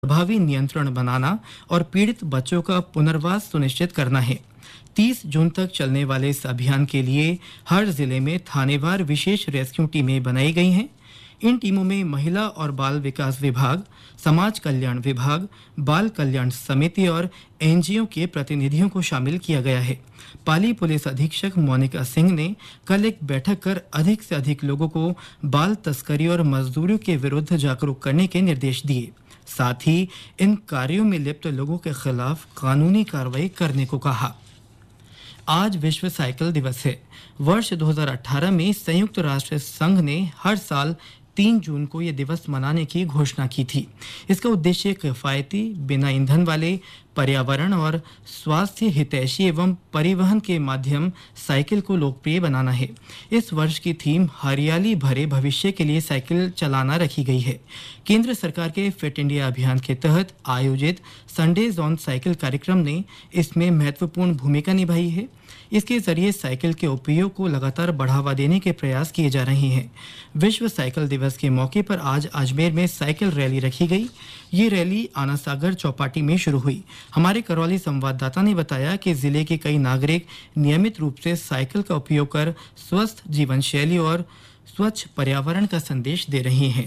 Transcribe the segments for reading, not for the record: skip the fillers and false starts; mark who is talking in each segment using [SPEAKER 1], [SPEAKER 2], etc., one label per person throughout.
[SPEAKER 1] प्रभावी नियंत्रण बनाना और पीड़ित बच्चों का पुनर्वास सुनिश्चित करना है। 30 जून तक चलने वाले इस अभियान के लिए हर जिले में थानेवार विशेष रेस्क्यू टीमें बनाई गई हैं। इन टीमों में महिला और बाल विकास विभाग, समाज कल्याण विभाग, बाल कल्याण समिति और एनजीओ के प्रतिनिधियों को शामिल किया गया है। पाली पुलिस अधीक्षक मोनिका सिंह ने कल एक बैठक कर अधिक से अधिक लोगों को बाल तस्करी और मजदूरी के विरुद्ध जागरूक करने के निर्देश दिए। साथ ही इन कार्यों में लिप्त लोगों के खिलाफ कानूनी कार्रवाई करने को कहा। आज विश्व साइकिल दिवस है। वर्ष 2018 में संयुक्त राष्ट्र संघ ने हर साल 3 जून को यह दिवस मनाने की घोषणा की थी। इसका उद्देश्य किफायती, बिना ईंधन वाले, पर्यावरण और स्वास्थ्य हितैषी एवं परिवहन के माध्यम साइकिल को लोकप्रिय बनाना है। इस वर्ष की थीम हरियाली भरे भविष्य के लिए साइकिल चलाना रखी गई है। केंद्र सरकार के फिट इंडिया अभियान के तहत आयोजित संडेज ऑन साइकिल कार्यक्रम ने इसमें महत्वपूर्ण भूमिका निभाई है। इसके जरिए साइकिल के उपयोग को लगातार बढ़ावा देने के प्रयास किए जा रहे हैं। विश्व साइकिल दिवस के मौके पर आज अजमेर में साइकिल रैली रखी गई। ये रैली आना सागर चौपाटी में शुरू हुई। हमारे करौली संवाददाता ने बताया कि जिले के कई नागरिक नियमित रूप से साइकिल का उपयोग कर स्वस्थ जीवन शैली और स्वच्छ पर्यावरण का संदेश दे रहे हैं।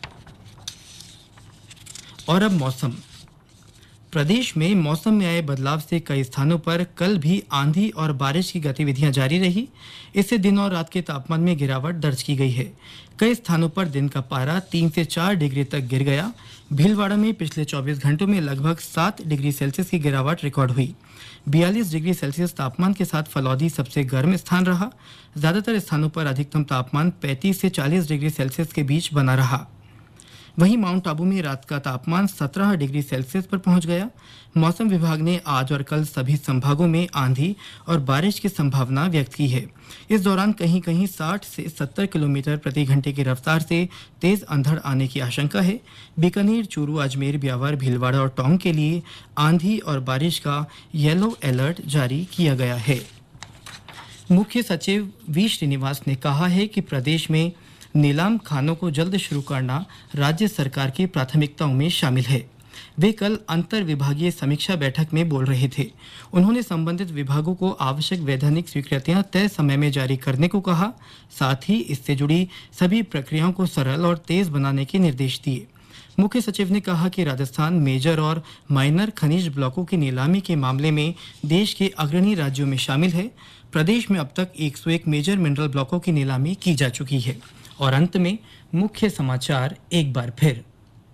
[SPEAKER 1] और अब मौसम। प्रदेश में मौसम में आए बदलाव से कई स्थानों पर कल भी आंधी और बारिश की गतिविधियां जारी रही। इससे दिन और रात के तापमान में गिरावट दर्ज की गई है। कई स्थानों पर दिन का पारा 3 से 4 डिग्री तक गिर गया। भीलवाड़ा में पिछले 24 घंटों में लगभग 7 डिग्री सेल्सियस की गिरावट रिकॉर्ड हुई। 42 डिग्री सेल्सियस तापमान के साथ फलौदी सबसे गर्म स्थान रहा। ज्यादातर स्थानों पर अधिकतम तापमान 35 से 40 डिग्री सेल्सियस के बीच बना रहा। वहीं माउंट आबू में रात का तापमान 17 डिग्री सेल्सियस पर पहुंच गया। मौसम विभाग ने आज और कल सभी संभागों में आंधी और बारिश की संभावना व्यक्त की है। इस दौरान कहीं कहीं 60 से 70 किलोमीटर प्रति घंटे की रफ्तार से तेज अंधड़ आने की आशंका है। बीकानेर, चूरू, अजमेर, ब्यावर, भीलवाड़ा और टोंक के लिए आंधी और बारिश का येलो अलर्ट जारी किया गया है। मुख्य सचिव वी श्रीनिवास ने कहा है कि प्रदेश में नीलाम खानों को जल्द शुरू करना राज्य सरकार की प्राथमिकताओं में शामिल है। वे कल अंतर विभागीय समीक्षा बैठक में बोल रहे थे। उन्होंने संबंधित विभागों को आवश्यक वैधानिक स्वीकृतियां तय समय में जारी करने को कहा। साथ ही इससे जुड़ी सभी प्रक्रियाओं को सरल और तेज बनाने के निर्देश दिए। मुख्य सचिव ने कहा कि राजस्थान मेजर और माइनर खनिज ब्लॉकों की नीलामी के मामले में देश के अग्रणी राज्यों में शामिल है। प्रदेश में अब तक 101 मेजर मिनरल ब्लॉकों की नीलामी की जा चुकी है। और अंत में मुख्य समाचार एक बार फिर।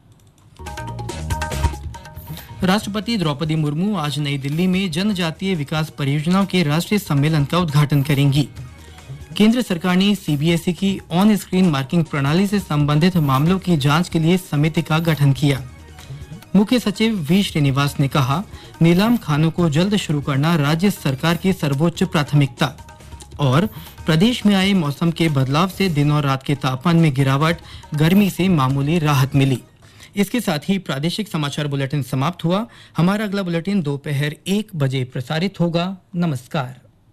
[SPEAKER 1] राष्ट्रपति द्रौपदी मुर्मू आज नई दिल्ली में जनजातीय विकास परियोजनाओं के राष्ट्रीय सम्मेलन का उद्घाटन करेंगी। केंद्र सरकार ने सीबीएसई की ऑन स्क्रीन मार्किंग प्रणाली से संबंधित मामलों की जांच के लिए समिति का गठन किया। मुख्य सचिव वी श्रीनिवास ने कहा, नीलाम खानों को जल्द शुरू करना राज्य सरकार की सर्वोच्च प्राथमिकता। और प्रदेश में आए मौसम के बदलाव से दिन और रात के तापमान में गिरावट, गर्मी से मामूली राहत मिली। इसके साथ ही प्रादेशिक समाचार बुलेटिन समाप्त हुआ। हमारा अगला बुलेटिन दोपहर 1 बजे प्रसारित होगा। नमस्कार।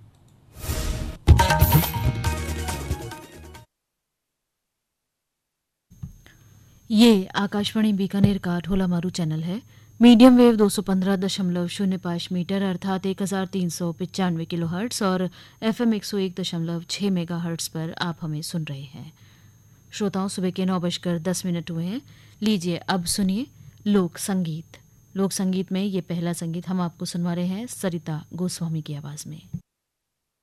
[SPEAKER 2] ये आकाशवाणी बीकानेर का ढोला मारू चैनल है। मीडियम वेव 215.05 मीटर अर्थात 1395 किलोहर्ट्ज और FM 101.6 मेगाहर्ट्ज पर आप हमें सुन रहे हैं। श्रोताओं, सुबह के 9:10 हुए हैं। लीजिए अब सुनिए लोक संगीत। लोक संगीत में ये पहला संगीत हम आपको सुनवा रहे हैं सरिता गोस्वामी की आवाज में।